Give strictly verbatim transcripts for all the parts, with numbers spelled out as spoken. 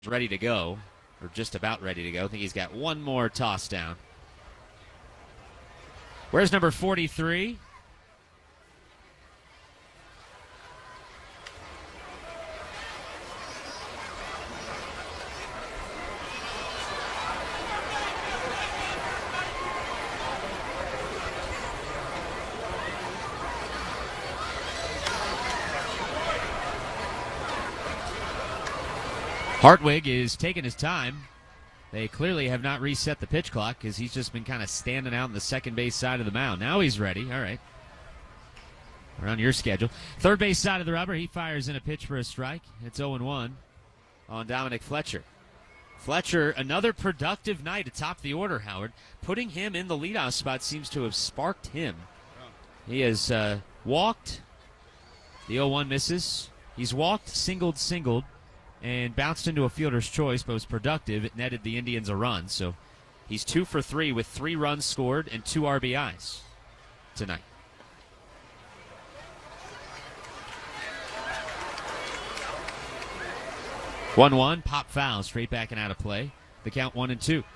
ready to go, or just about ready to go. I think he's got one more toss down. Where's number forty-three? Hartwig is taking his time. They clearly have not reset the pitch clock because he's just been kind of standing out on the second base side of the mound. Now he's ready. All right. We're on your schedule. Third base side of the rubber. He fires in a pitch for a strike. It's oh one on Dominic Fletcher. Fletcher, another productive night atop the order, Howard. Putting him in the leadoff spot seems to have sparked him. He has uh, walked. The oh one misses. He's walked, singled, singled, and bounced into a fielder's choice, but was productive. It netted the Indians a run. So he's two for three with three runs scored and two R B Is tonight. one one, pop foul, straight back and out of play. The count one and two.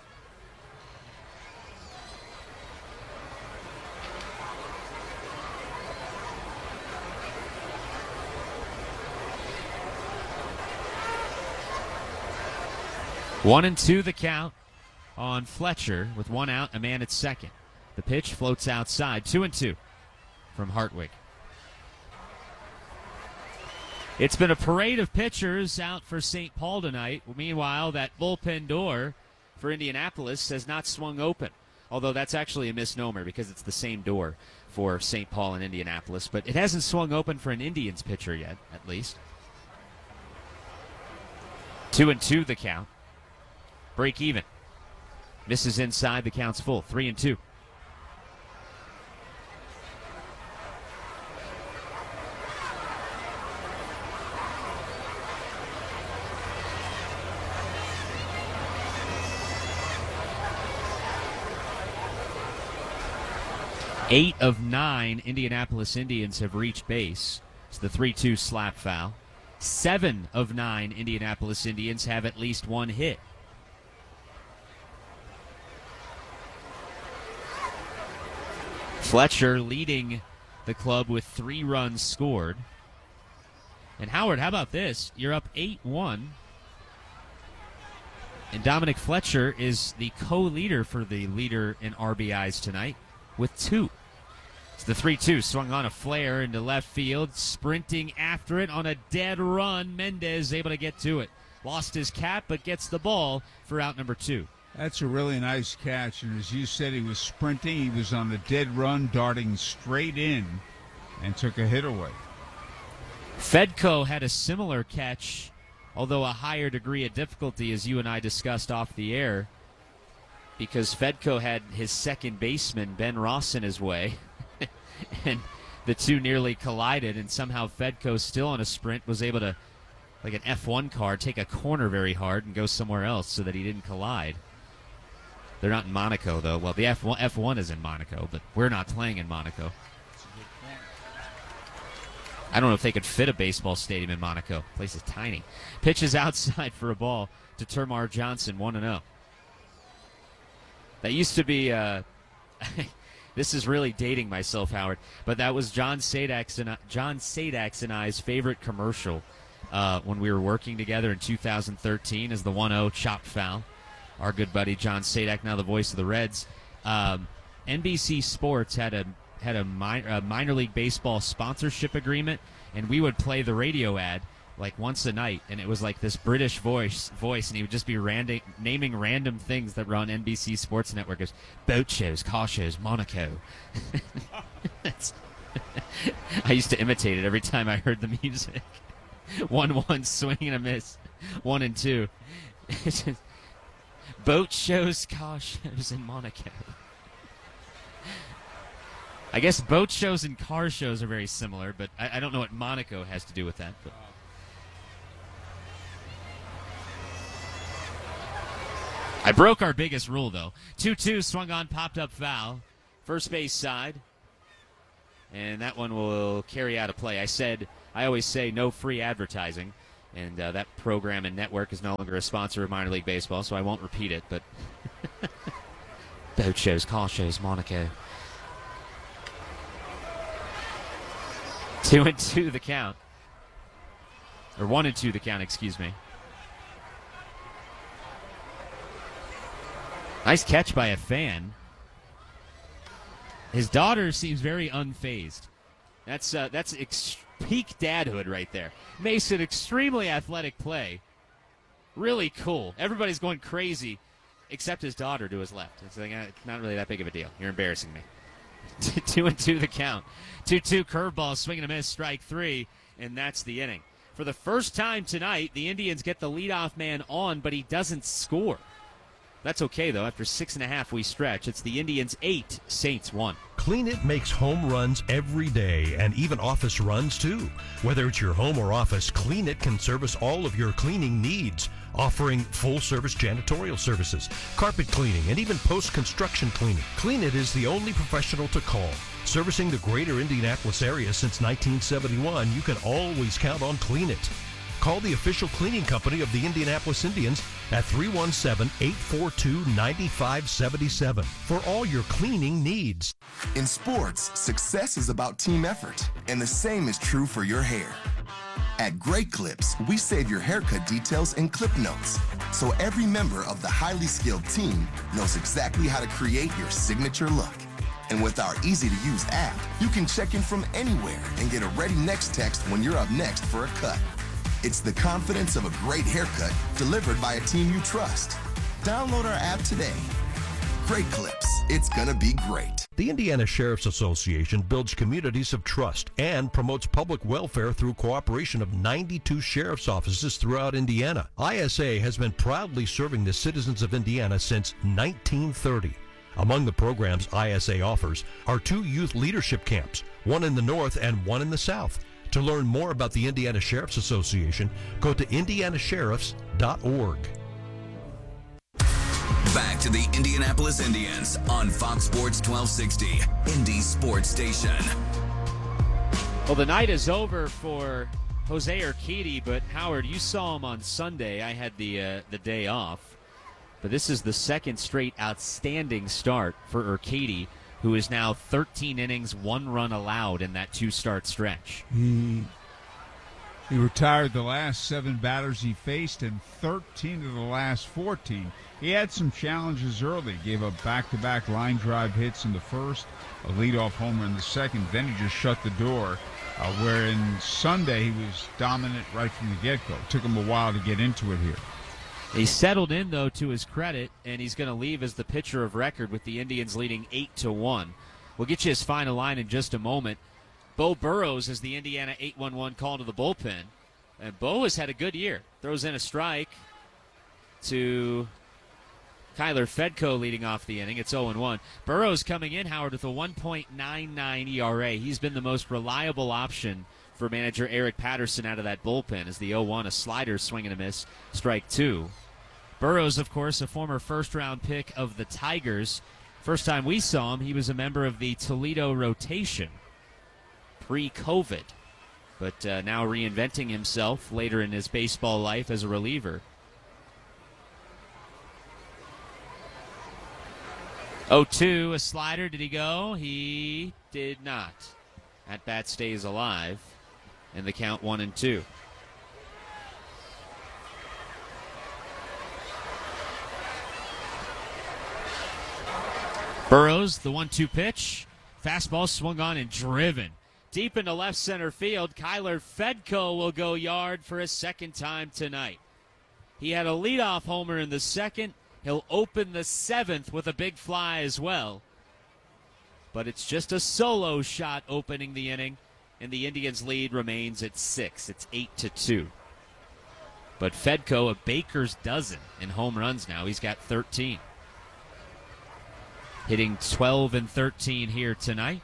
One and two the count on Fletcher with one out, a man at second. The pitch floats outside. Two and two from Hartwig. It's been a parade of pitchers out for Saint Paul tonight. Meanwhile, that bullpen door for Indianapolis has not swung open. Although that's actually a misnomer because it's the same door for Saint Paul and Indianapolis. But it hasn't swung open for an Indians pitcher yet, at least. Two and two the count. Break even. Misses inside, the count's full. Three and two. Eight of nine Indianapolis Indians have reached base. It's the three two slap foul. Seven of nine Indianapolis Indians have at least one hit. Fletcher leading the club with three runs scored. And Howard, how about this? You're up eight one. And Dominic Fletcher is the co-leader for the leader in R B Is tonight with two. It's the three two, swung on a flare into left field, sprinting after it on a dead run. Mendez able to get to it. Lost his cap, but gets the ball for out number two. That's a really nice catch, and as you said, he was sprinting. He was on a dead run, darting straight in, and took a hit away. Fedko had a similar catch, although a higher degree of difficulty, as you and I discussed off the air, because Fedko had his second baseman, Ben Ross, in his way, and the two nearly collided, and somehow Fedko, still on a sprint, was able to, like an F one car, take a corner very hard and go somewhere else so that he didn't collide. They're not in Monaco, though. Well, the F one, F one is in Monaco, but we're not playing in Monaco. I don't know if they could fit a baseball stadium in Monaco. The place is tiny. Pitches outside for a ball to Termar Johnson, one and oh. That used to be, uh, this is really dating myself, Howard, but that was John Sadak's and, John Sadak's and I's favorite commercial uh, when we were working together in two thousand thirteen as the one oh chopped foul. Our good buddy John Sadak, now the voice of the Reds. Um, N B C Sports had a had a, mi- a minor league baseball sponsorship agreement, and we would play the radio ad like once a night, and it was like this British voice, voice, and he would just be random, naming random things that were on N B C Sports Network. It was boat shows, car shows, Monaco. I used to imitate it every time I heard the music. One one, swing and a miss. One and two. It's just, boat shows, car shows in Monaco. I guess boat shows and car shows are very similar, but I, I don't know what Monaco has to do with that. But. I broke our biggest rule, though. two two, swung on, popped up foul. First base side. And that one will carry out a play. I said, I always say no free advertising. And uh, that program and network is no longer a sponsor of minor league baseball, so I won't repeat it. But boat shows, car shows, Monaco. Two and two the count. Or one and two the count, excuse me. Nice catch by a fan. His daughter seems very unfazed. That's uh, that's ex- peak dadhood right there. Makes an extremely athletic play. Really cool. Everybody's going crazy except his daughter to his left. It's like, uh, not really that big of a deal. You're embarrassing me. two and two the count. two two curveball, swing and a miss, strike three, and that's the inning. For the first time tonight, the Indians get the leadoff man on, but he doesn't score. That's okay, though. After six and a half, we stretch. It's the Indians eight, Saints one. Clean It makes home runs every day and even office runs, too. Whether it's your home or office, Clean It can service all of your cleaning needs, offering full-service janitorial services, carpet cleaning, and even post-construction cleaning. Clean It is the only professional to call. Servicing the greater Indianapolis area since nineteen seventy-one, you can always count on Clean It. Call the official cleaning company of the Indianapolis Indians at three one seven, eight four two, nine five seven seven for all your cleaning needs. In sports, success is about team effort, and the same is true for your hair. At Great Clips, we save your haircut details in clip notes, so every member of the highly skilled team knows exactly how to create your signature look. And with our easy-to-use app, you can check in from anywhere and get a ready next text when you're up next for a cut. It's the confidence of a great haircut delivered by a team you trust. Download our app today. Great Clips. It's gonna be great. The Indiana Sheriff's Association builds communities of trust and promotes public welfare through cooperation of ninety-two sheriff's offices throughout Indiana. I S A has been proudly serving the citizens of Indiana since nineteen thirty. Among the programs I S A offers are two youth leadership camps, one in the north and one in the south. To learn more about the Indiana Sheriff's Association, go to indiana sheriffs dot org. Back to the Indianapolis Indians on Fox Sports twelve sixty, Indy Sports Station. Well, the night is over for Jose Urquidy, but Howard, you saw him on Sunday. I had the uh, the day off. But this is the second straight outstanding start for Urquidy, who is now thirteen innings, one run allowed in that two-start stretch. He, he retired the last seven batters he faced and thirteen of the last fourteen. He had some challenges early. Gave up back-to-back line drive hits in the first, a leadoff homer in the second. Then he just shut the door, uh, where in Sunday he was dominant right from the get-go. Took him a while to get into it here. He settled in, though, to his credit, and he's going to leave as the pitcher of record with the Indians leading eight to one. We'll get you his final line in just a moment. Bo Burrows is the Indiana eight one one call to the bullpen. And Bo has had a good year. Throws in a strike to Kyler Fedko leading off the inning. It's oh and one. Burrows coming in, Howard, with a one point nine nine E R A. He's been the most reliable option for manager Eric Patterson out of that bullpen as the oh one, a slider, swing and a miss, strike two. Burrows, of course, a former first-round pick of the Tigers. First time we saw him, he was a member of the Toledo rotation pre-COVID, but uh, now reinventing himself later in his baseball life as a reliever. oh two, a slider. Did he go? He did not. At bat stays alive. And the count one and two. Burrows, the one two pitch. Fastball swung on and driven. Deep into left center field, Kyler Fedko will go yard for a second time tonight. He had a leadoff homer in the second. He'll open the seventh with a big fly as well. But it's just a solo shot opening the inning. And the Indians' lead remains at six. It's eight to two. But Fedko, a baker's dozen in home runs now. He's got thirteen. Hitting twelve and thirteen here tonight.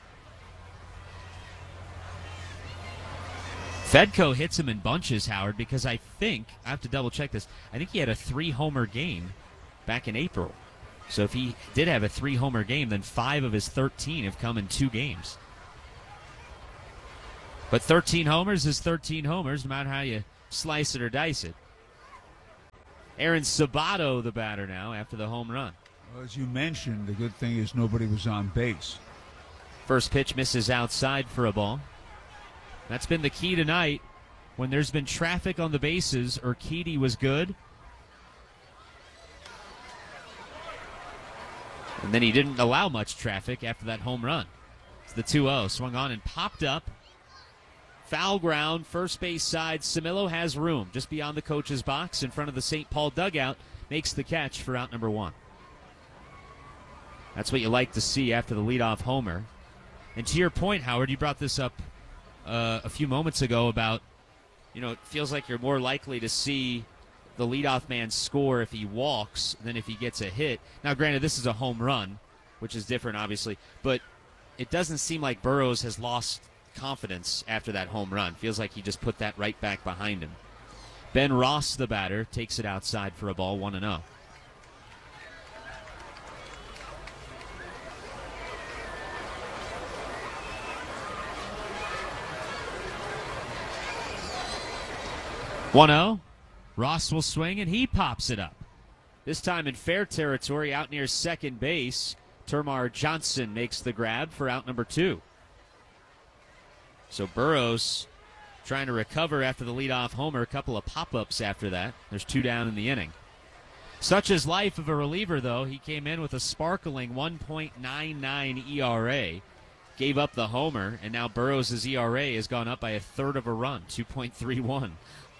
Fedko hits him in bunches, Howard, because I think, I have to double check this, I think he had a three-homer game back in April. So if he did have a three-homer game, then five of his thirteen have come in two games. But thirteen homers is thirteen homers, no matter how you slice it or dice it. Aaron Sabato, the batter now, after the home run. Well, as you mentioned, the good thing is nobody was on base. First pitch misses outside for a ball. That's been the key tonight. When there's been traffic on the bases, Urquidy was good. And then he didn't allow much traffic after that home run. It's the two oh. Swung on and popped up. Foul ground, first base side. Camilo has room just beyond the coach's box in front of the Saint Paul dugout. Makes the catch for out number one. That's what you like to see after the leadoff homer. And to your point, Howard, you brought this up uh, a few moments ago about, you know, it feels like you're more likely to see the leadoff man score if he walks than if he gets a hit. Now, granted, this is a home run, which is different, obviously, but it doesn't seem like Burroughs has lost confidence after that home run. Feels like he just put that right back behind him. Ben Ross, the batter, takes it outside for a ball, one and oh. one oh. Ross will swing, and he pops it up. This time in fair territory out near second base. Termar Johnson makes the grab for out number two. So Burroughs trying to recover after the leadoff homer. A couple of pop-ups after that. There's two down in the inning. Such is life of a reliever, though. He came in with a sparkling one point nine nine E R A. Gave up the homer, and now Burroughs' E R A has gone up by a third of a run, two point three one.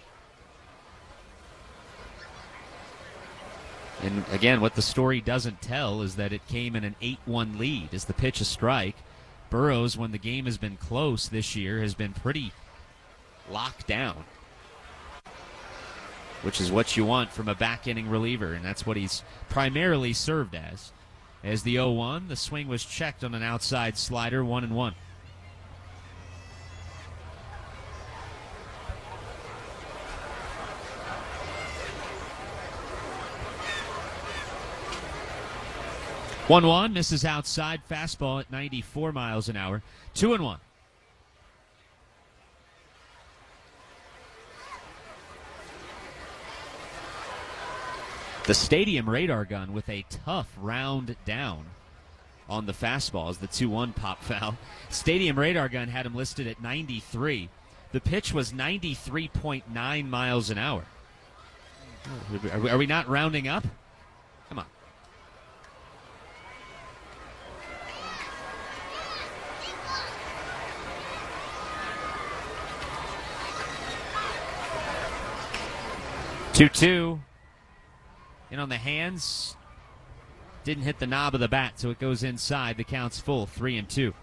And again, what the story doesn't tell is that it came in an eight one lead. Is the pitch a strike? Burroughs, when the game has been close this year, has been pretty locked down, which is what you want from a back-inning reliever, and that's what he's primarily served as. As the oh one, the swing was checked on an outside slider, one and one. one one, misses outside, fastball at ninety-four miles an hour. two and one. The stadium radar gun with a tough round down on the fastball as the two one pop foul. Stadium radar gun had him listed at ninety-three. The pitch was ninety-three point nine miles an hour. Are we, are we not rounding up? Come on. two two. In on the hands. Didn't hit the knob of the bat, so it goes inside. The count's full, three and two.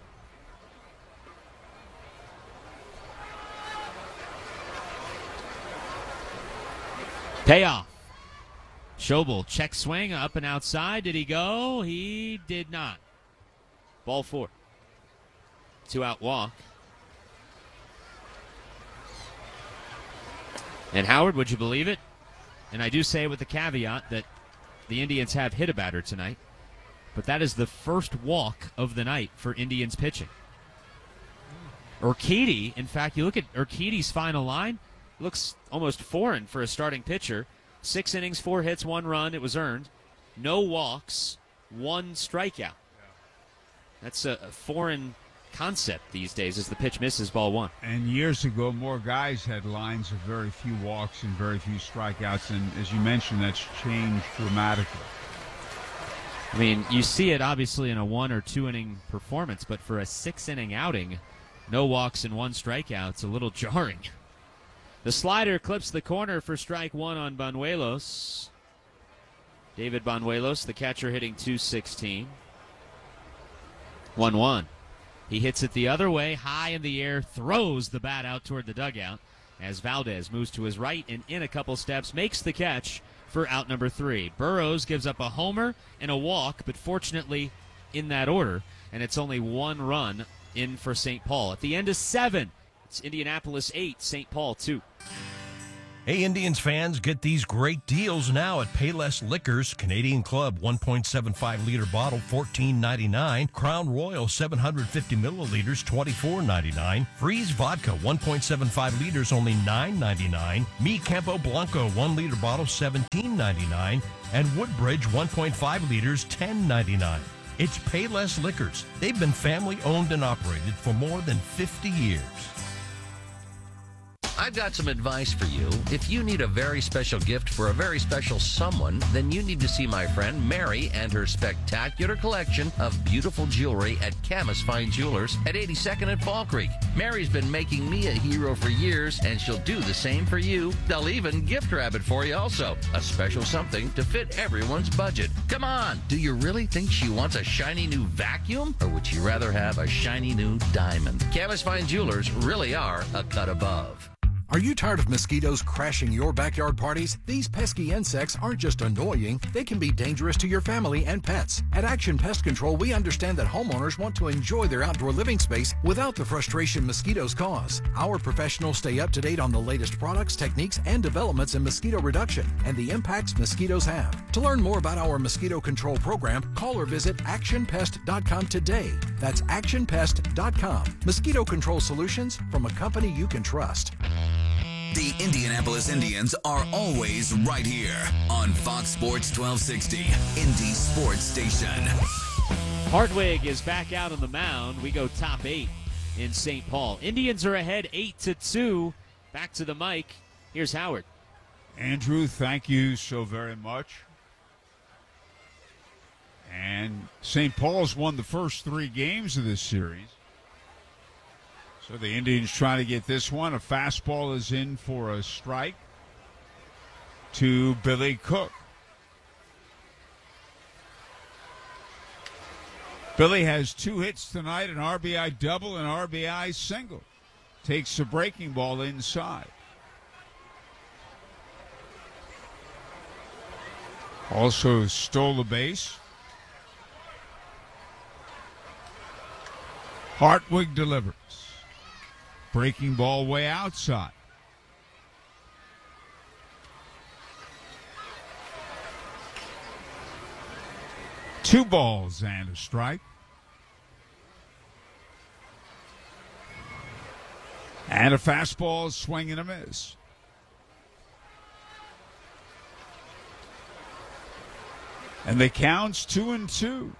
Payoff. Schobel, check swing, up and outside. Did he go? He did not. Ball four. Two out walk. And Howard, would you believe it? And I do say it with the caveat that the Indians have hit a batter tonight, but that is the first walk of the night for Indians pitching. Urquidy, in fact, you look at Urquidy's final line, looks almost foreign for a starting pitcher. Six innings, four hits, one run. It was earned. No walks, one strikeout. That's a, a foreign concept these days as the pitch misses, ball one. And years ago, more guys had lines of very few walks and very few strikeouts, and as you mentioned, that's changed dramatically. I mean, you see it obviously in a one or two inning performance, but for a six inning outing, no walks and one strikeout, it's a little jarring. The slider clips the corner for strike one on Banuelos. David Banuelos, the catcher, hitting two sixteen. one one. He hits it the other way, high in the air, throws the bat out toward the dugout as Valdez moves to his right and in a couple steps, makes the catch for out number three. Burroughs gives up a homer and a walk, but fortunately in that order, and it's only one run in for Saint Paul. At the end of seven, it's Indianapolis eight, Saint Paul two. Hey, Indians fans, get these great deals now at Payless Liquors. Canadian Club one point seven five liter bottle, fourteen ninety-nine. Crown Royal seven hundred fifty milliliters, twenty-four ninety-nine. Freeze Vodka one point seven five liters, only nine ninety-nine. Mi Campo Blanco one liter bottle, seventeen ninety-nine. And Woodbridge one point five liters, ten ninety-nine. It's Payless Liquors. They've been family owned and operated for more than fifty years. I've got some advice for you. If you need a very special gift for a very special someone, then you need to see my friend Mary and her spectacular collection of beautiful jewelry at Camus Fine Jewelers at eighty-second and Fall Creek. Mary's been making me a hero for years, and she'll do the same for you. They'll even gift wrap it for you also. A special something to fit everyone's budget. Come on, do you really think she wants a shiny new vacuum? Or would she rather have a shiny new diamond? Camus Fine Jewelers really are a cut above. Are you tired of mosquitoes crashing your backyard parties? These pesky insects aren't just annoying, they can be dangerous to your family and pets. At Action Pest Control, we understand that homeowners want to enjoy their outdoor living space without the frustration mosquitoes cause. Our professionals stay up to date on the latest products, techniques, and developments in mosquito reduction and the impacts mosquitoes have. To learn more about our mosquito control program, call or visit action pest dot com today. That's action pest dot com. Mosquito control solutions from a company you can trust. The Indianapolis Indians are always right here on Fox Sports twelve sixty, Indy Sports Station. Hartwig is back out on the mound. We go top eight in Saint Paul. Indians are ahead eight to two. Back to the mic. Here's Howard. Andrew, thank you so very much. And Saint Paul's won the first three games of this series. So the Indians trying to get this one. A fastball is in for a strike to Billy Cook. Billy has two hits tonight, an R B I double, an R B I single. Takes the breaking ball inside. Also stole the base. Hartwig delivers. Breaking ball way outside. Two balls and a strike. And a fastball, swing and a miss. And the count's two and two.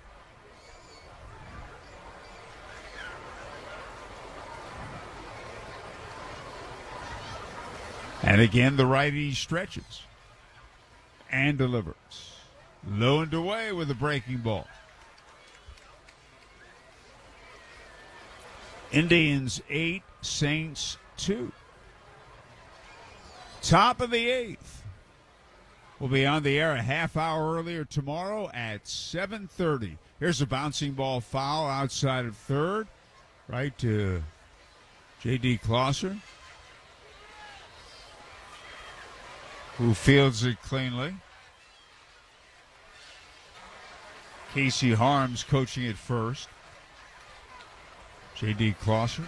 And again, the righty stretches and delivers. Low and away with a breaking ball. Indians eight, Saints two. Top of the eighth. We'll be on the air a half hour earlier tomorrow at seven thirty. Here's a bouncing ball foul outside of third. Right to J D. Closser, who fields it cleanly. Casey Harms coaching it first. J D. Closser.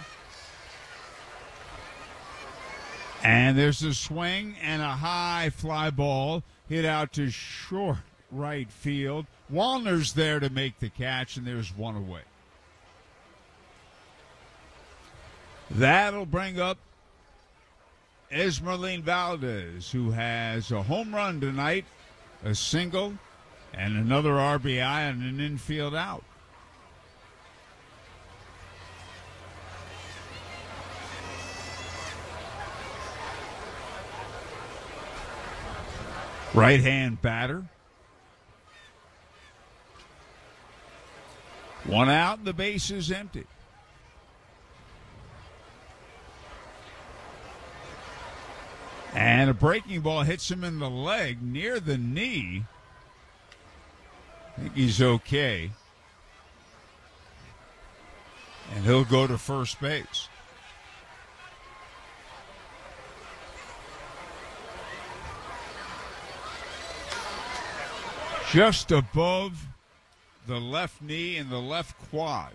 And there's a swing and a high fly ball hit out to short right field. Wallner's there to make the catch, and there's one away. That'll bring up Esmeralyn Valdez, who has a home run tonight, a single, and another R B I and an infield out. Right-hand batter. One out, the base is empty. And a breaking ball hits him in the leg near the knee. I think he's okay. And he'll go to first base. Just above the left knee and the left quad.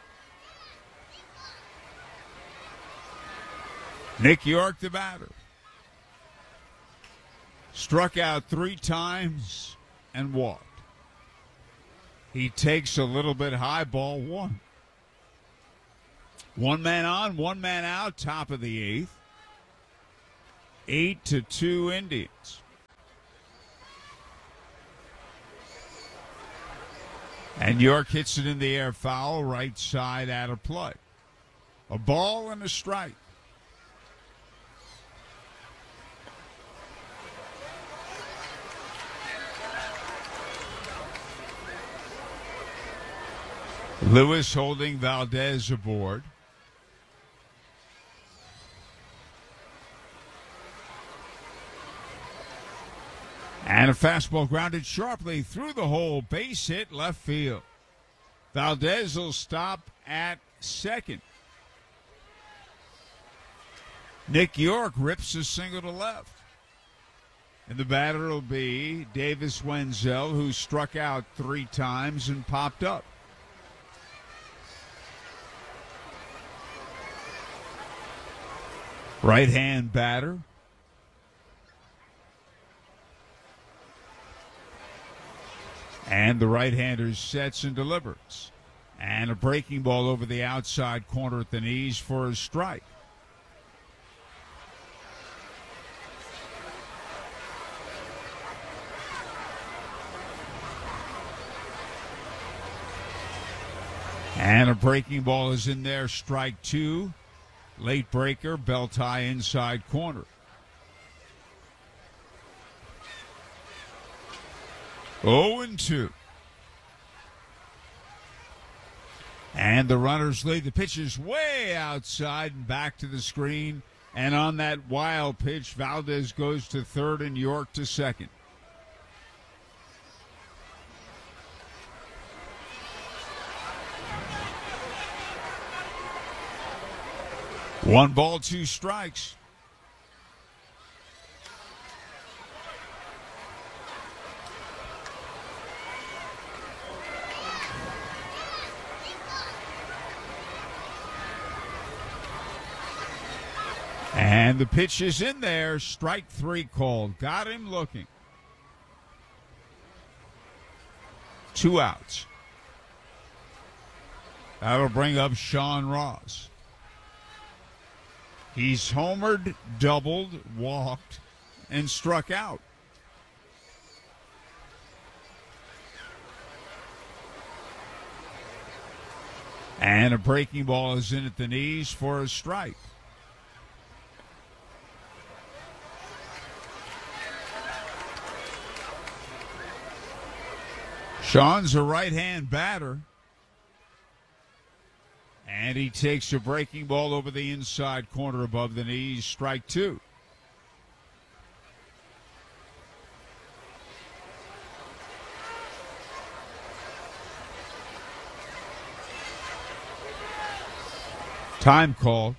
Nick York, the batter. Struck out three times and walked. He takes a little bit high, ball one. One man on, one man out, top of the eighth. Eight to two Indians. And York hits it in the air, foul, right side out of play. A ball and a strike. Lewis holding Valdez aboard. And a fastball grounded sharply through the hole. Base hit left field. Valdez will stop at second. Nick York rips a single to left. And the batter will be Davis Wenzel, who struck out three times and popped up. Right-hand batter. And the right-hander sets and delivers. And a breaking ball over the outside corner at the knees for a strike. And a breaking ball is in there, strike two. Late breaker, belt high inside corner. oh and two. And the runners lead. The pitch is way outside and back to the screen. And on that wild pitch, Valdez goes to third and York to second. One ball, two strikes. And the pitch is in there. Strike three called. Got him looking. Two outs. That'll bring up Sean Ross. He's homered, doubled, walked, and struck out. And a breaking ball is in at the knees for a strike. Sean's a right-hand batter. And he takes a breaking ball over the inside corner above the knees, strike two. Time called.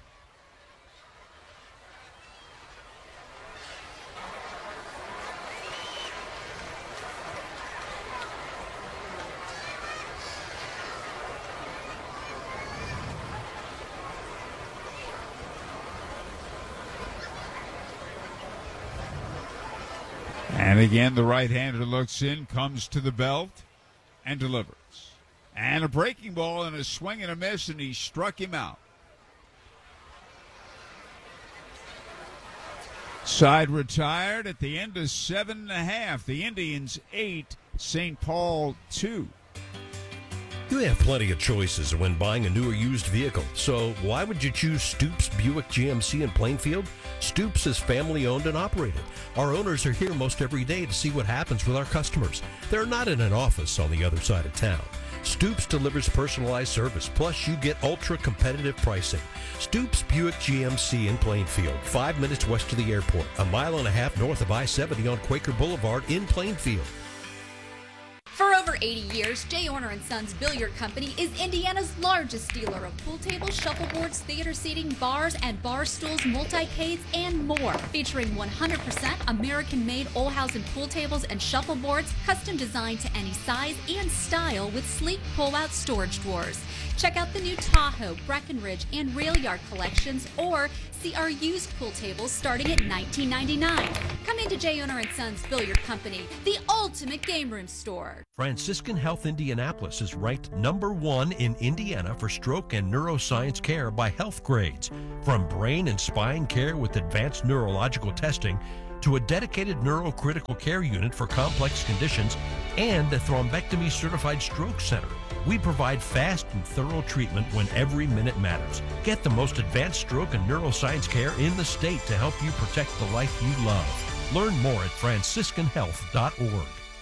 And again, the right-hander looks in, comes to the belt, and delivers. And a breaking ball and a swing and a miss, and he struck him out. Side retired at the end of seven and a half. The Indians eight, Saint Paul two. You have plenty of choices when buying a new or used vehicle, so why would you choose Stoops Buick G M C in Plainfield? Stoops is family owned and operated. Our owners are here most every day to see what happens with our customers. They're not in an office on the other side of town. Stoops delivers personalized service, plus you get ultra-competitive pricing. Stoops Buick G M C in Plainfield, five minutes west of the airport, a mile and a half north of I seventy on Quaker Boulevard in Plainfield. For over eighty years, J. Orner and Sons Billiard Company is Indiana's largest dealer of pool tables, shuffleboards, theater seating, bars, and bar stools, multi-cades, and more. Featuring one hundred percent American-made Olhausen pool tables and shuffleboards, custom designed to any size and style with sleek pull-out storage drawers. Check out the new Tahoe, Breckenridge, and Rail Yard collections, or see our used pool tables starting at nineteen ninety-nine. Come into J. Orner and Sons Billiard Company, the ultimate game room store. Franciscan Health Indianapolis is ranked number one in Indiana for stroke and neuroscience care by Health Grades. From brain and spine care with advanced neurological testing to a dedicated neurocritical care unit for complex conditions and a thrombectomy certified stroke center. We provide fast and thorough treatment when every minute matters. Get the most advanced stroke and neuroscience care in the state to help you protect the life you love. Learn more at franciscan health dot org.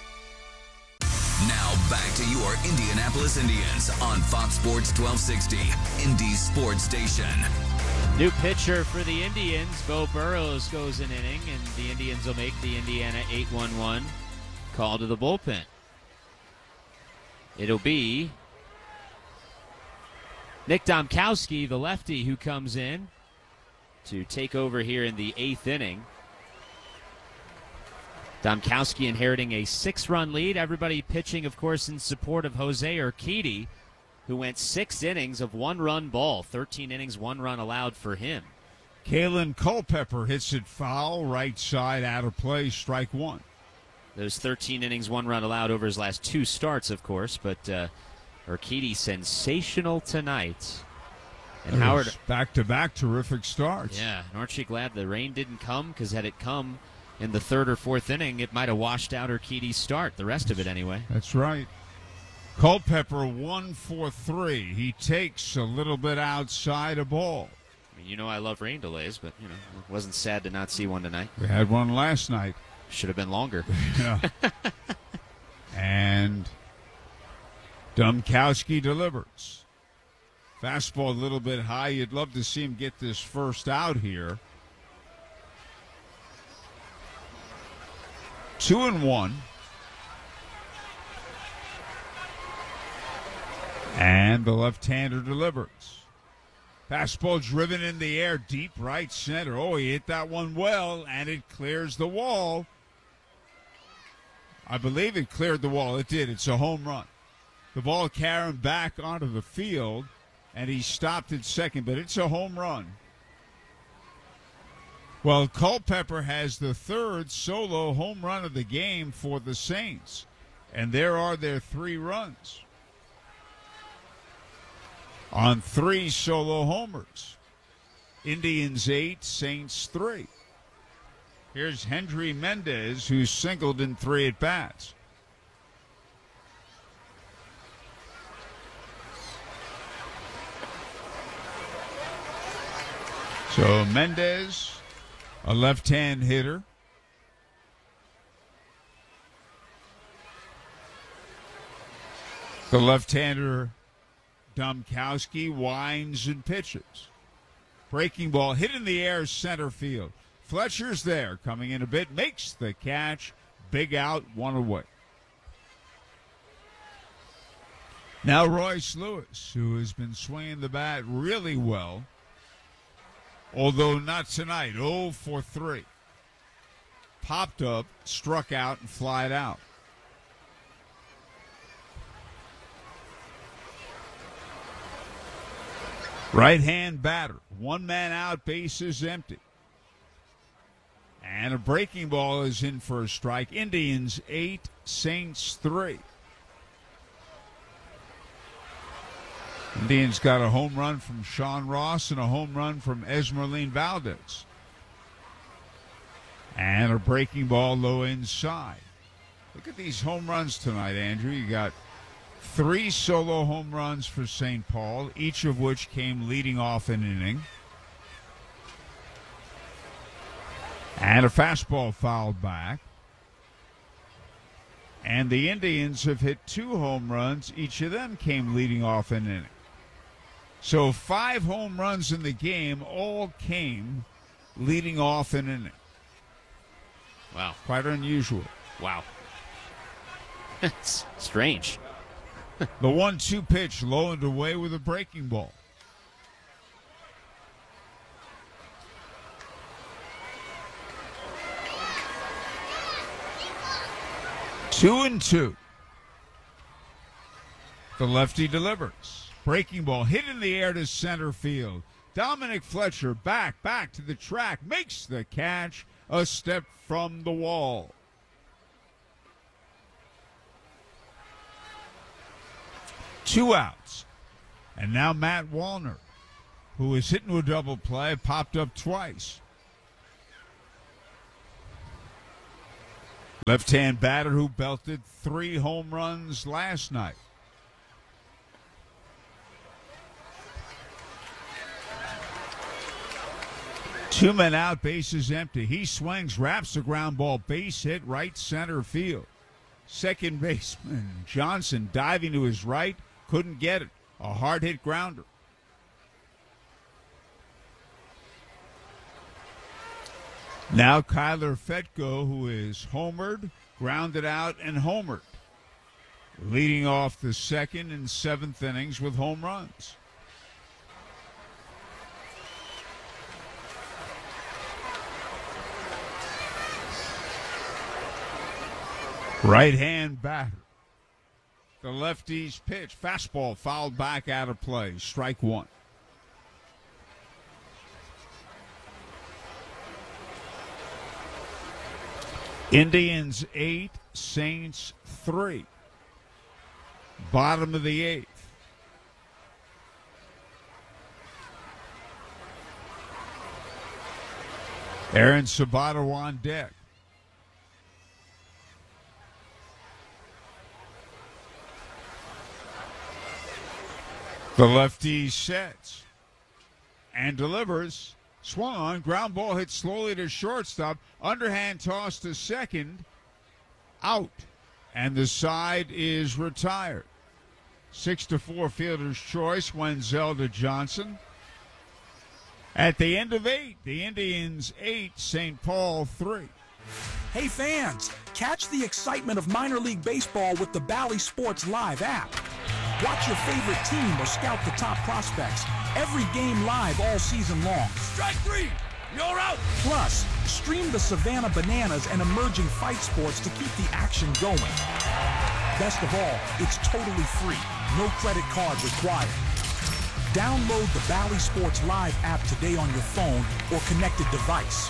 Now back to your Indianapolis Indians on Fox Sports twelve sixty, Indy's sports station. New pitcher for the Indians, Bo Burrows, goes an inning, and the Indians will make the Indiana eight one one call to the bullpen. It'll be Nick Domkowski, the lefty, who comes in to take over here in the eighth inning. Domkowski inheriting a six-run lead. Everybody pitching, of course, in support of Jose Urquidy, who went six innings of one-run ball. thirteen innings, one run allowed for him. Kalen Culpepper hits it foul, right side, out of play, strike one. Those thirteen innings, one run allowed over his last two starts, of course, but uh, Urquidy sensational tonight. And Howard, back-to-back terrific starts. Yeah, and aren't you glad the rain didn't come? Because had it come in the third or fourth inning, it might have washed out Urquidy's start, the rest of it anyway. That's right. Culpepper one for three. He takes a little bit outside a ball. I mean, you know I love rain delays, but you know it wasn't sad to not see one tonight. We had one last night. Should have been longer. Yeah. And Domkowski delivers. Fastball a little bit high. You'd love to see him get this first out here. Two and one. And the left-hander delivers. Fastball driven in the air, deep right center. Oh, he hit that one well, and it clears the wall. I believe it cleared the wall. It did. It's a home run. The ball carrying back onto the field, and he stopped at second, but it's a home run. Well, Culpepper has the third solo home run of the game for the Saints, and there are their three runs on three solo homers. Indians eight, Saints three. Here's Hendry Mendez, who singled in three at-bats. So Mendez, a left-hand hitter. The left-hander Domkowski winds and pitches. Breaking ball hit in the air, center field. Fletcher's there, coming in a bit, makes the catch. Big out, one away. Now Royce Lewis, who has been swinging the bat really well, although not tonight, oh for three. Popped up, struck out, and flied out. Right-hand batter, one man out, bases empty. And a breaking ball is in for a strike. Indians eight, Saints three. Indians got a home run from Sean Ross and a home run from Esmeralyn Valdez. And a breaking ball low inside. Look at these home runs tonight, Andrew. You got three solo home runs for Saint Paul, each of which came leading off an inning. And a fastball fouled back. And the Indians have hit two home runs. Each of them came leading off an inning. So five home runs in the game all came leading off an inning. Wow. Quite unusual. Wow. It's strange. The one two pitch low and away with a breaking ball. Two and two. The lefty delivers. Breaking ball hit in the air to center field. Dominic Fletcher back, back to the track, makes the catch a step from the wall. Two outs. And now Matt Wallner, who is hit into a double play, popped up twice. Left-hand batter who belted three home runs last night. Two men out, bases empty. He swings, wraps the ground ball, base hit, right center field. Second baseman Johnson diving to his right, couldn't get it. A hard hit grounder. Now Kyler Fetko, who is homered, grounded out, and homered. Leading off the second and seventh innings with home runs. Right-hand batter. The lefty's pitch. Fastball fouled back out of play. Strike one. Indians eight, Saints three. Bottom of the eighth. Aaron Sabato on deck. The lefty sets and delivers. Swung on, ground ball hit slowly to shortstop. Underhand toss to second. Out. And the side is retired. Six to four fielder's choice. Wenzel to Johnson. At the end of eight, the Indians eight, Saint Paul three. Hey fans, catch the excitement of minor league baseball with the Bally Sports Live app. Watch your favorite team or scout the top prospects. Every game live all season long. Strike three! You're out! Plus, stream the Savannah Bananas and emerging fight sports to keep the action going. Best of all, it's totally free. No credit card required. Download the Bally Sports Live app today on your phone or connected device.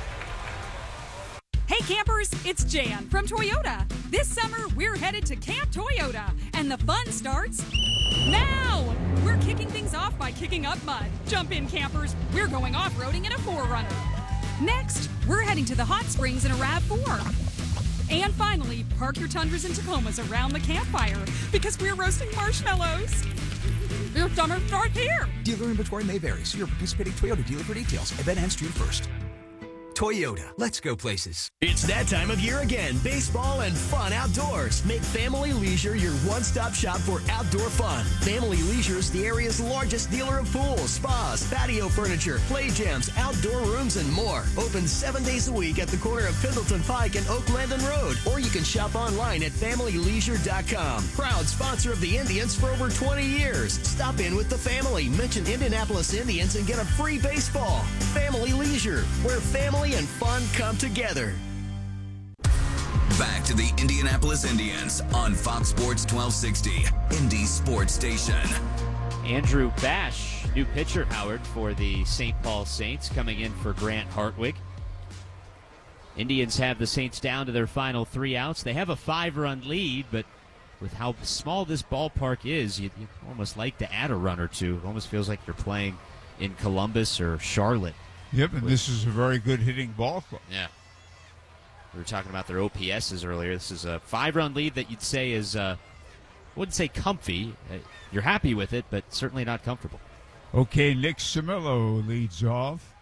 Hey campers, it's Jan from Toyota. This summer, we're headed to Camp Toyota, and the fun starts now. We're kicking things off by kicking up mud. Jump in, campers. We're going off-roading in a four runner. Next, we're heading to the hot springs in a RAV four. And finally, park your Tundras and Tacomas around the campfire because we're roasting marshmallows. Your summer starts here. Dealer inventory may vary. See your participating Toyota dealer for details. Event ends June first. Toyota, let's go places. It's that time of year again. Baseball and fun outdoors. Make Family Leisure your one-stop shop for outdoor fun. Family Leisure is the area's largest dealer of pools, spas, patio furniture, play gyms, outdoor rooms, and more. Open seven days a week at the corner of Pendleton Pike and Oak Landon Road. Or you can shop online at family leisure dot com. Proud sponsor of the Indians for over twenty years. Stop in with the family. Mention Indianapolis Indians and get a free baseball. Family Leisure, where family and fun come together. Back to the Indianapolis Indians on Fox Sports twelve sixty, Indy Sports Station. Andrew Bash, new pitcher, Howard, for the Saint Paul Saints, coming in for Grant Hartwig. Indians have the Saints down to their final three outs. They have a five-run lead, but with how small this ballpark is, you, you almost like to add a run or two. It almost feels like you're playing in Columbus or Charlotte. Yep, and this is a very good hitting ball club. Yeah. We were talking about their O P S's earlier. This is a five-run lead that you'd say is, uh, I wouldn't say comfy. Uh, you're happy with it, but certainly not comfortable. Okay, Nick Samillo leads off.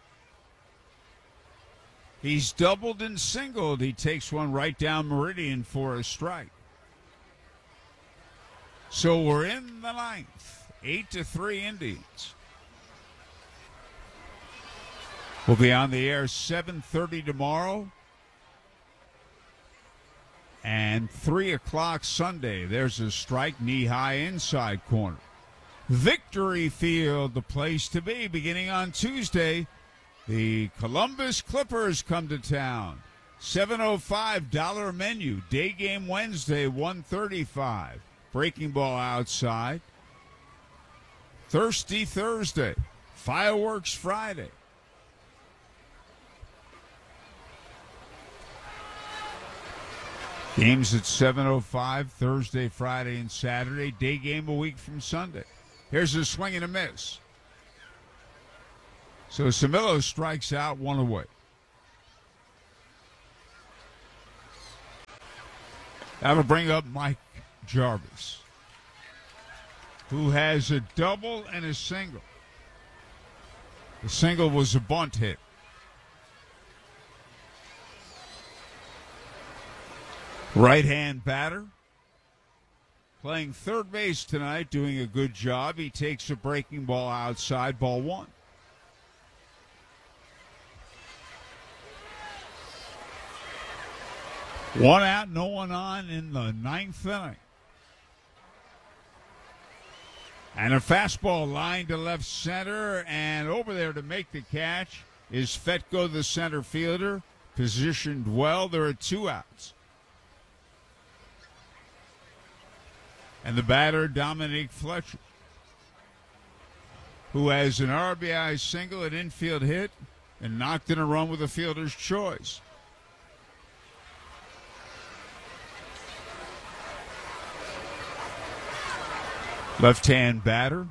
He's doubled and singled. He takes one right down Meridian for a strike. So we're in the ninth. Eight to three Indians. We'll be on the air seven thirty tomorrow. And three o'clock Sunday, there's a strike knee-high inside corner. Victory Field, the place to be. Beginning on Tuesday, the Columbus Clippers come to town. seven oh five dollar menu. Day game Wednesday, one thirty-five. Breaking ball outside. Thirsty Thursday. Fireworks Friday. Games at seven oh five Thursday, Friday, and Saturday. Day game a week from Sunday. Here's a swing and a miss. So Samillo strikes out, one away. That'll bring up Mike Jarvis, who has a double and a single. The single was a bunt hit. Right-hand batter, playing third base tonight, doing a good job. He takes a breaking ball outside, ball one. One out, no one on in the ninth inning. And a fastball line to left center, and over there to make the catch is Fetko, the center fielder, positioned well. There are two outs. And the batter, Dominique Fletcher, who has an R B I single, an infield hit, and knocked in a run with a fielder's choice. Left-hand batter.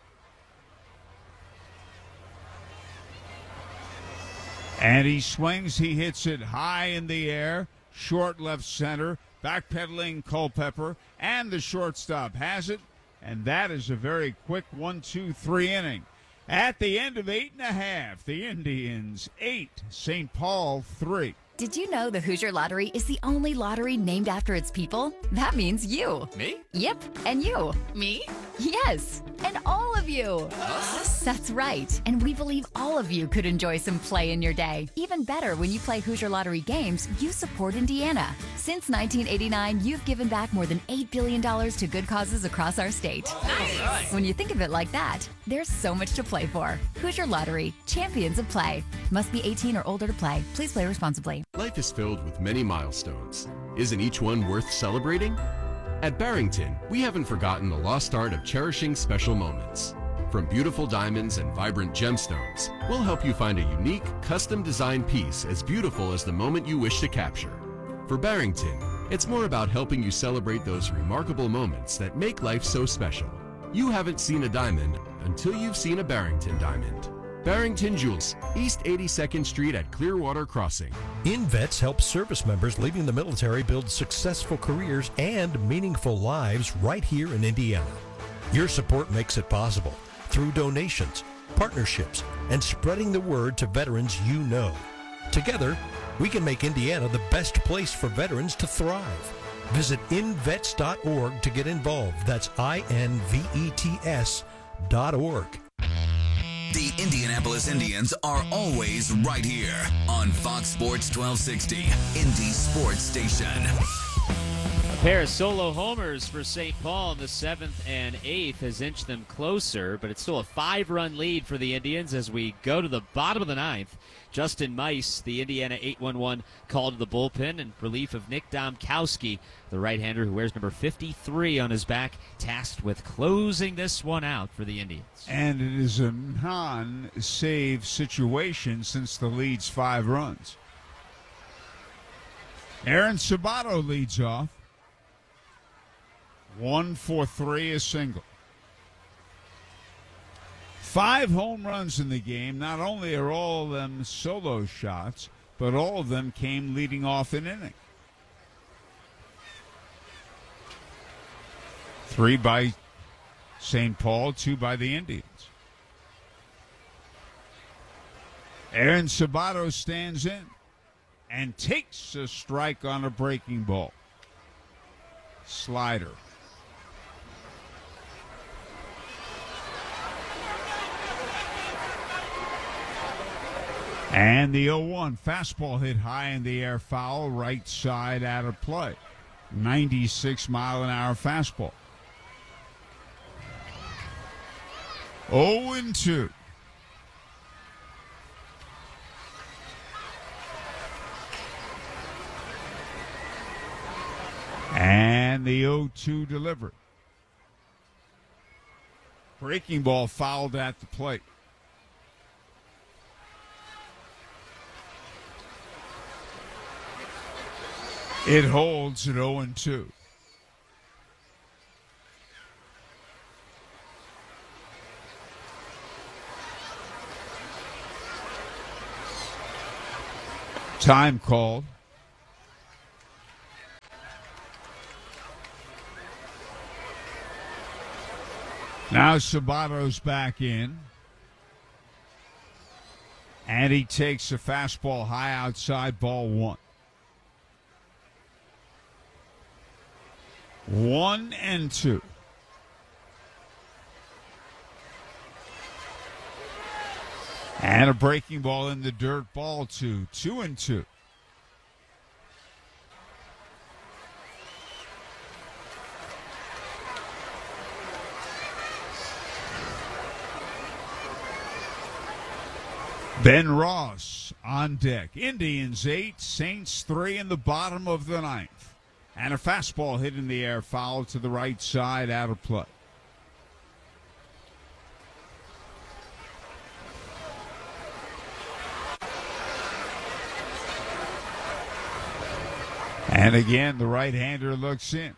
And he swings, he hits it high in the air, short left center, backpedaling Culpepper, and the shortstop has it, and that is a very quick one, two, three inning. At the end of eight and a half, the Indians eight, Saint Paul three. Did you know the Hoosier Lottery is the only lottery named after its people? That means you. Me? Yep, and you. Me? Yes, and all of you. Us? That's right, and we believe all of you could enjoy some play in your day. Even better, when you play Hoosier Lottery games, you support Indiana. Since nineteen eighty-nine, you've given back more than eight billion dollars to good causes across our state. Nice. When you think of it like that, there's so much to play for. Hoosier Lottery, champions of play. Must be eighteen or older to play. Please play responsibly. Life is filled with many milestones. Isn't each one worth celebrating? At Barrington, we haven't forgotten the lost art of cherishing special moments. From beautiful diamonds and vibrant gemstones, we'll help you find a unique, custom-designed piece as beautiful as the moment you wish to capture. For Barrington, it's more about helping you celebrate those remarkable moments that make life so special. You haven't seen a diamond until you've seen a Barrington diamond. Barrington Jewels, East eighty-second Street at Clearwater Crossing. InVets helps service members leaving the military build successful careers and meaningful lives right here in Indiana. Your support makes it possible through donations, partnerships, and spreading the word to veterans you know. Together, we can make Indiana the best place for veterans to thrive. Visit invets dot org to get involved. That's I N V E T S dot org. The Indianapolis Indians are always right here on Fox Sports twelve sixty, Indy Sports Station. A pair of solo homers for Saint Paul in the seventh and eighth has inched them closer, but it's still a five-run lead for the Indians as we go to the bottom of the ninth. Justin Mice, the Indiana eight one one, called to the bullpen in relief of Nick Domkowski, the right-hander who wears number fifty-three on his back, tasked with closing this one out for the Indians. And it is a non-save situation since the lead's five runs. Aaron Sabato leads off. One for three, a single. Five home runs in the game. Not only are all of them solo shots, but all of them came leading off an inning. Three by Saint Paul, two by the Indians. Aaron Sabato stands in and takes a strike on a breaking ball. Slider. And the oh one fastball hit high in the air, foul, right side out of play. ninety-six mile an hour fastball. oh and two. And the oh two delivered. Breaking ball fouled at the plate. It holds at oh and two. Time called. Now Sabato's back in. And he takes a fastball high outside, ball one. One and two. And a breaking ball in the dirt, ball two. Two and two. Ben Ross on deck. Indians eight, Saints three in the bottom of the ninth. And a fastball hit in the air, foul to the right side, out of play. And again, the right-hander looks in.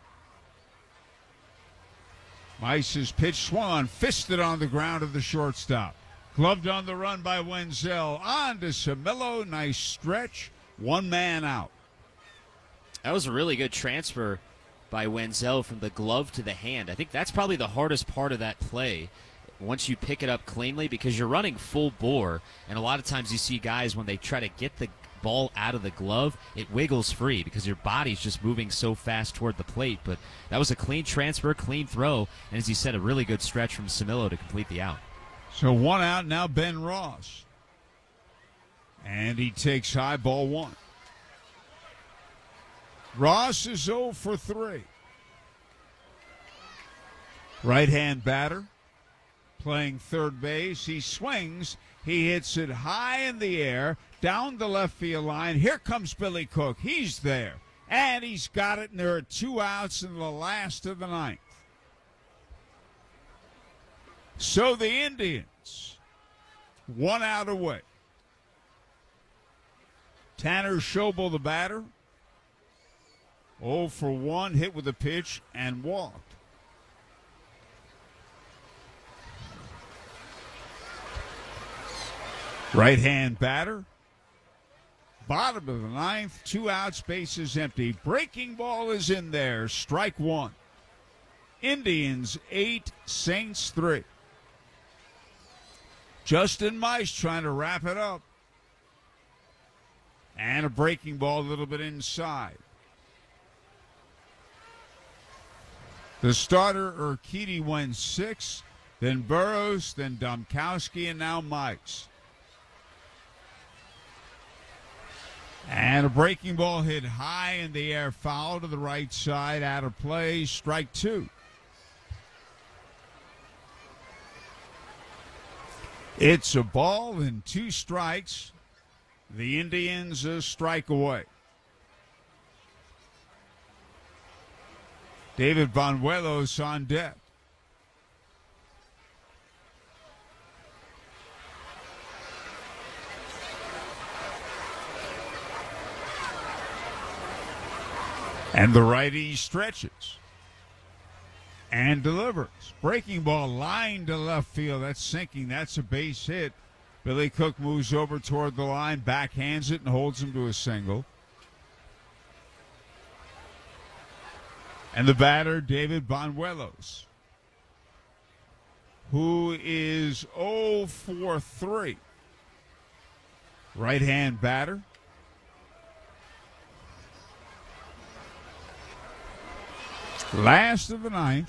Mice's pitch swung on, fisted on the ground of the shortstop. Gloved on the run by Wenzel. On to Camillo. Nice stretch. One man out. That was a really good transfer by Wenzel from the glove to the hand. I think that's probably the hardest part of that play once you pick it up cleanly, because you're running full bore, and a lot of times you see guys when they try to get the ball out of the glove, it wiggles free because your body's just moving so fast toward the plate. But that was a clean transfer, clean throw, and as you said, a really good stretch from Camillo to complete the out. So one out now, Ben Ross. And he takes high, ball one. Ross is oh for three. Right-hand batter playing third base. He swings. He hits it high in the air, down the left field line. Here comes Billy Cook. He's there. And he's got it, and there are two outs in the last of the ninth. So the Indians, one out away. Tanner Schobel, the batter, oh for one, hit with a pitch and walked. Right-hand batter, bottom of the ninth, two outs, bases empty. Breaking ball is in there, strike one. Indians eight, Saints three. Justin Mice trying to wrap it up. And a breaking ball a little bit inside. The starter, Urquidy, went six, then Burrows, then Domkowski, and now Mice. And a breaking ball hit high in the air, foul to the right side, out of play, strike two. It's a ball and two strikes. The Indians a strike away. David Banuelos on deck. And the righty stretches and delivers. Breaking ball line to left field. That's sinking. That's a base hit. Billy Cook moves over toward the line, backhands it, and holds him to a single. And the batter, David Banuelos, who is oh for three. Right-hand batter. Last of the ninth.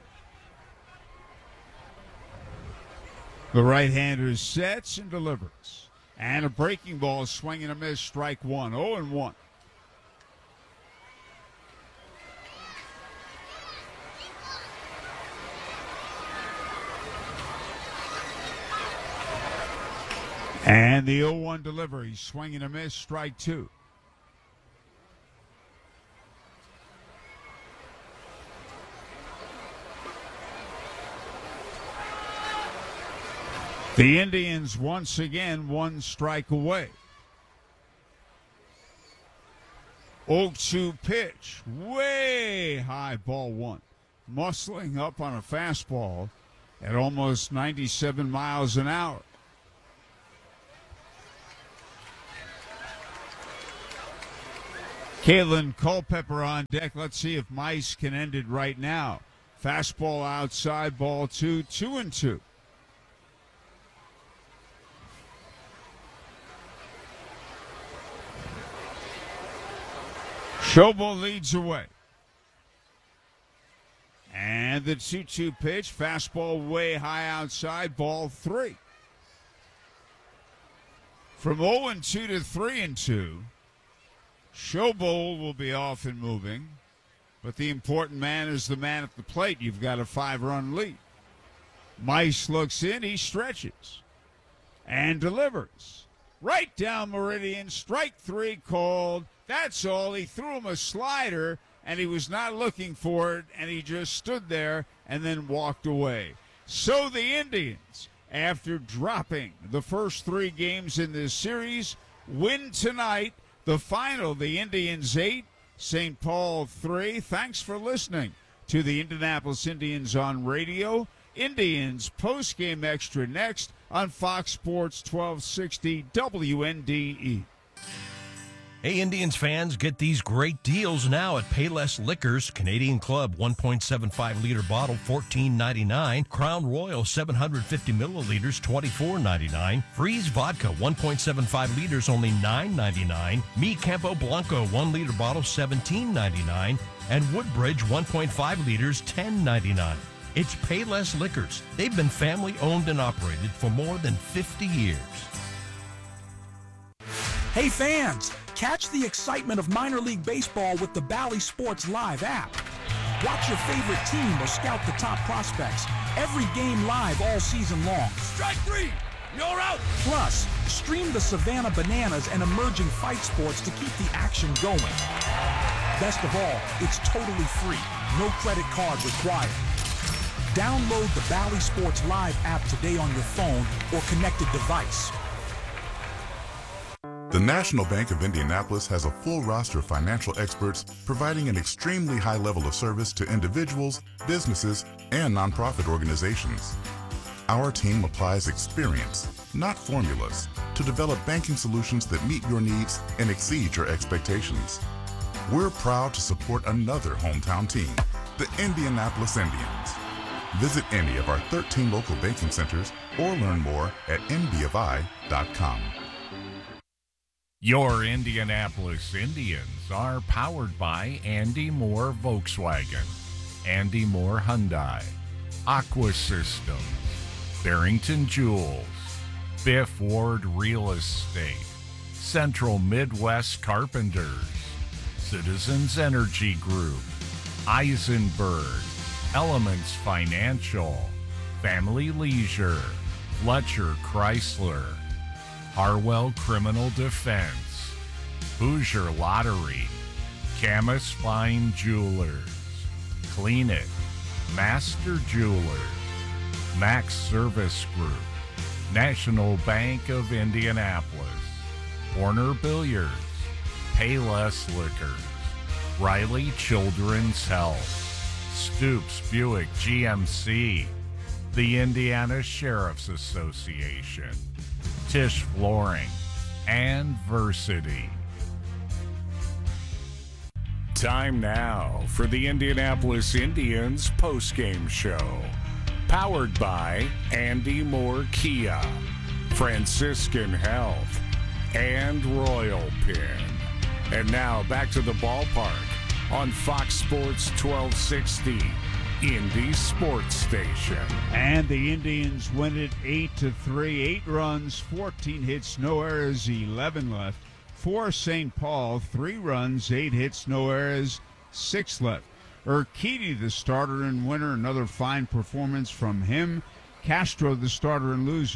The right-hander sets and delivers. And a breaking ball, swing and a miss, strike one. oh and one. And the oh one delivery, swing and a miss, strike two. The Indians once again one strike away. oh two pitch, way high, ball one. Muscling up on a fastball at almost ninety-seven miles an hour. Caitlin Culpepper on deck. Let's see if Mice can end it right now. Fastball outside, ball two, two and two. Schobel leads away. And the two two pitch, fastball way high outside, ball three. From oh and two to three and two, Schobel will be off and moving, but the important man is the man at the plate. You've got a five-run lead. Mice looks in, he stretches and delivers. Right down Meridian, strike three called. That's all. He threw him a slider, and he was not looking for it, and he just stood there and then walked away. So the Indians, after dropping the first three games in this series, win tonight. The final, the Indians eight, Saint Paul three. Thanks for listening to the Indianapolis Indians on radio. Indians postgame extra next on Fox Sports twelve sixty W N D E. Hey, Indians fans, get these great deals now at Payless Liquors. Canadian Club one point seven five liter bottle, fourteen ninety-nine. Crown Royal seven hundred fifty milliliters, twenty-four ninety-nine. Freeze Vodka one point seven five liters, only nine ninety-nine. Mi Campo Blanco one liter bottle, seventeen ninety-nine. And Woodbridge one point five liters, ten ninety-nine. It's Payless Liquors. They've been family owned and operated for more than fifty years. Hey fans, catch the excitement of minor league baseball with the Bally Sports Live app. Watch your favorite team or scout the top prospects. Every game live all season long. Strike three, you're out. Plus, stream the Savannah Bananas and emerging fight sports to keep the action going. Best of all, it's totally free. No credit card required. Download the Bally Sports Live app today on your phone or connected device. The National Bank of Indianapolis has a full roster of financial experts providing an extremely high level of service to individuals, businesses, and nonprofit organizations. Our team applies experience, not formulas, to develop banking solutions that meet your needs and exceed your expectations. We're proud to support another hometown team, the Indianapolis Indians. Visit any of our thirteen local banking centers or learn more at n b f i dot com. Your Indianapolis Indians are powered by Andy Moore Volkswagen, Andy Moore Hyundai, Aqua Systems, Barrington Jewels, Biff Ward Real Estate, Central Midwest Carpenters, Citizens Energy Group, Eisenberg, Elements Financial, Family Leisure, Fletcher Chrysler, Harwell Criminal Defense, Hoosier Lottery, Camus Fine Jewelers, Clean It, Master Jewelers, Max Service Group, National Bank of Indianapolis, Horner Billiards, Payless Liquors, Riley Children's Health, Stoops Buick G M C, the Indiana Sheriff's Association, Tisch Flooring, and Versity. Time now for the Indianapolis Indians postgame show. Powered by Andy Moore Kia, Franciscan Health, and Royal Pin. And now back to the ballpark on Fox Sports twelve sixty. Indy Sports Station. And the Indians win it eight to three. Eight runs, fourteen hits, no errors, eleven left. For Saint Paul, three runs, eight hits, no errors, six left. Urquidy, the starter and winner, another fine performance from him. Castro, the starter and loser.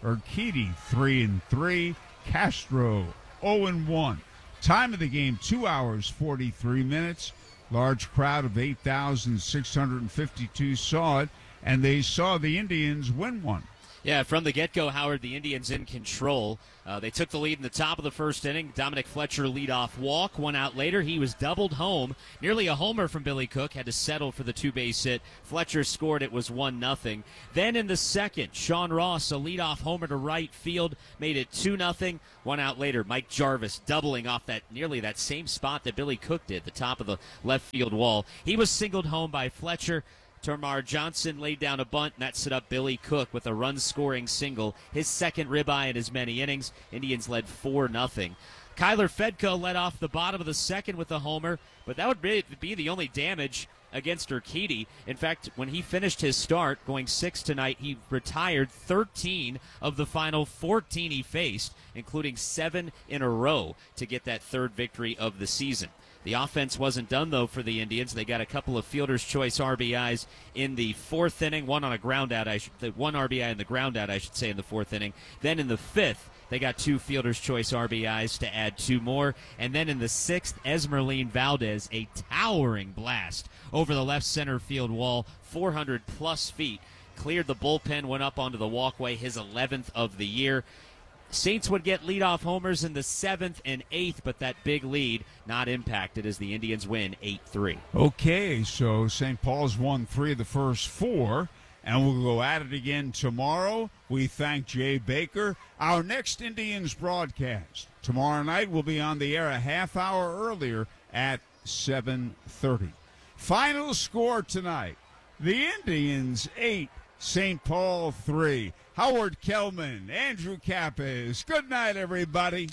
Urquidy three and three. Castro oh and one. Time of the game, two hours, forty-three minutes. Large crowd of eight thousand six hundred fifty-two saw it, and they saw the Indians win one. Yeah, from the get-go, Howard, the Indians in control. Uh, they took the lead in the top of the first inning. Dominic Fletcher leadoff walk. One out later, he was doubled home. Nearly a homer from Billy Cook. Had to settle for the two-base hit. Fletcher scored. It was one nothing. Then in the second, Sean Ross, a leadoff homer to right field, made it two nothing. One out later, Mike Jarvis doubling off that nearly that same spot that Billy Cook did, the top of the left field wall. He was singled home by Fletcher. Termarr Johnson laid down a bunt, and that set up Billy Cook with a run-scoring single, his second ribeye in as many innings. Indians led four nothing. Kyler Fedko led off the bottom of the second with a homer, but that would be the only damage against Urquidy. In fact, when he finished his start, going six tonight, he retired thirteen of the final fourteen he faced, including seven in a row to get that third victory of the season. The offense wasn't done, though, for the Indians. They got a couple of fielder's choice R B Is in the fourth inning, one on a ground out, I should, one R B I in the ground out, I should say, in the fourth inning. Then in the fifth, they got two fielder's choice R B Is to add two more. And then in the sixth, Esmeralyn Valdez, a towering blast over the left center field wall, four hundred plus feet, cleared the bullpen, went up onto the walkway, his eleventh of the year. Saints would get leadoff homers in the seventh and eighth, but that big lead not impacted as the Indians win eight three. Okay, so Saint Paul's won three of the first four, and we'll go at it again tomorrow. We thank Jay Baker. Our next Indians broadcast tomorrow night will be on the air a half hour earlier at seven thirty. Final score tonight, the Indians eight, Saint Paul three. Howard Kellman, Andrew Capes. Good night, everybody.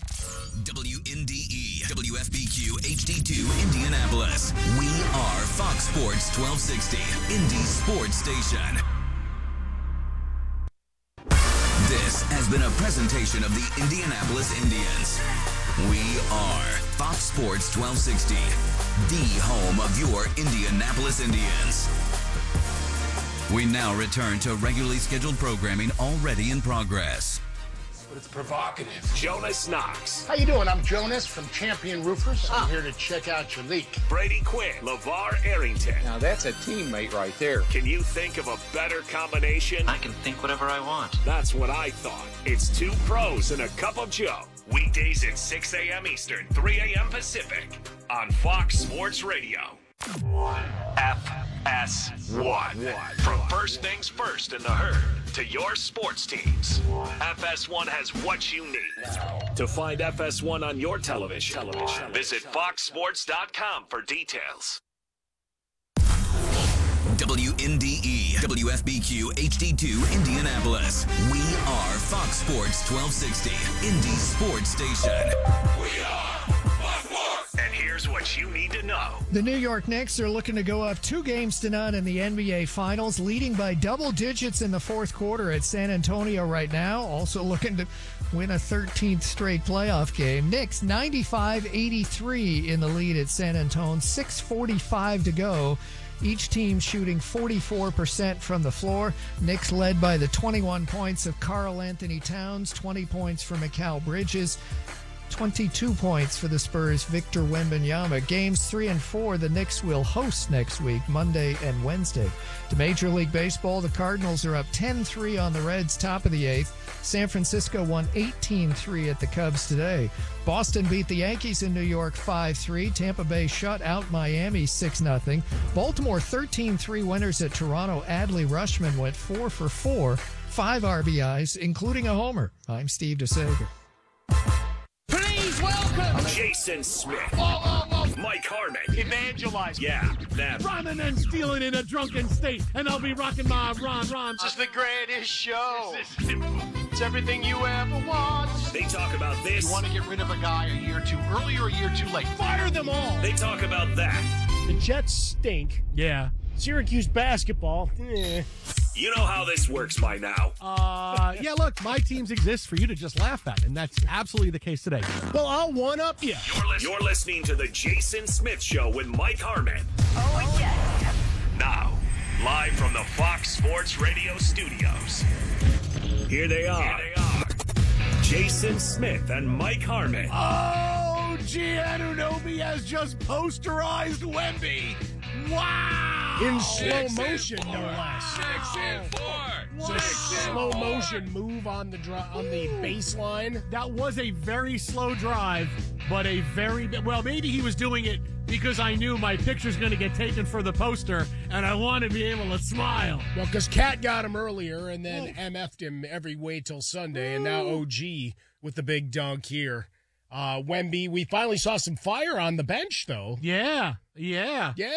W N D E, W F B Q, H D two, Indianapolis. We are Fox Sports twelve sixty, Indy Sports Station. This has been a presentation of the Indianapolis Indians. We are Fox Sports twelve sixty, the home of your Indianapolis Indians. We now return to regularly scheduled programming already in progress. But it's provocative. Jonas Knox. How you doing? I'm Jonas from Champion Roofers. I'm here to check out your leak. Brady Quinn. LeVar Arrington. Now that's a teammate right there. Can you think of a better combination? I can think whatever I want. That's what I thought. It's two pros and a cup of Joe. Weekdays at six a.m. Eastern, three a.m. Pacific on Fox Sports Radio. F S one. From first things first in the herd to your sports teams, F S one has what you need. To find F S one on your television, television. visit fox sports dot com for details. W N D E, W F B Q, H D two, Indianapolis. We are Fox Sports twelve sixty, Indy Sports Station. We are Fox Sports. And here's what you need to know. The New York Knicks are looking to go up two games to none in the N B A Finals, leading by double digits in the fourth quarter at San Antonio right now. Also looking to win a thirteenth straight playoff game. Knicks ninety-five eighty-three in the lead at San Antonio, six forty-five to go. Each team shooting forty-four percent from the floor. Knicks led by the twenty-one points of Karl Anthony Towns, twenty points for Mikal Bridges, twenty-two points for the Spurs' Victor Wembanyama. Games three and four, the Knicks will host next week, Monday and Wednesday. To Major League Baseball, the Cardinals are up ten three on the Reds, top of the eighth. San Francisco won eighteen three at the Cubs today. Boston beat the Yankees in New York five three. Tampa Bay shut out Miami six nothing. Baltimore thirteen three winners at Toronto. Adley Rutschman went four for four, five R B Is, including a homer. I'm Steve DeSager. Please welcome Jason Smith. Oh, oh, oh. Mike Harmon. Evangelize. Yeah, them. Rhyming and stealing in a drunken state, and I'll be rocking my Ron Ron. This is the greatest show. It's everything you ever want. They talk about this. You want to get rid of a guy a year too early or a year too late? Fire them all. They talk about that. The Jets stink. Yeah. Syracuse basketball. Eh. You know how this works by now. Uh, yeah, look, my teams exist for you to just laugh at, and that's absolutely the case today. Well, I'll one-up you. You're, li- You're listening to The Jason Smith Show with Mike Harmon. Oh, yeah. Now, Live from the Fox Sports Radio studios. Here they are. Here they are. Jason Smith and Mike Harmon. Oh, G. Anunoby has just posterized Wemby. Wow! In slow Six motion, and no four. less. Six and four. So slow motion move on the dri- on the baseline. That was a very slow drive, but a very well. Maybe he was doing it because I knew my picture's going to get taken for the poster, and I want to be able to smile. Well, because Cat got him earlier, and then M F'd him every way till Sunday, and now O G with the big dunk here. Uh, Wemby, we finally saw some fire on the bench, though. Yeah, yeah, yeah.